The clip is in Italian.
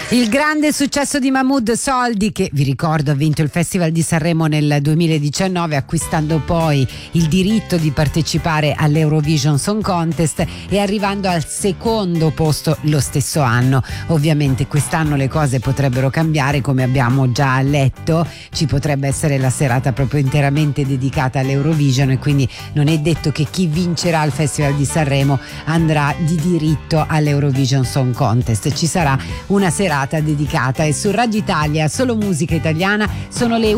Il grande successo di Mahmood Soldi, che vi ricordo ha vinto il Festival di Sanremo nel 2019, acquistando poi il diritto di partecipare all'Eurovision Song Contest e arrivando al secondo posto lo stesso anno. Ovviamente quest'anno le cose potrebbero cambiare, come abbiamo già letto, ci potrebbe essere la serata proprio interamente dedicata all'Eurovision e quindi non è detto che chi vincerà il Festival di Sanremo andrà di diritto all'Eurovision Song Contest. Ci sarà una serata dedicata e su Radio Italia solo musica italiana sono le